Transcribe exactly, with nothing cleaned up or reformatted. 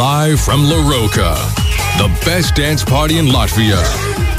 Live from La Roca, the best dance party in Latvia.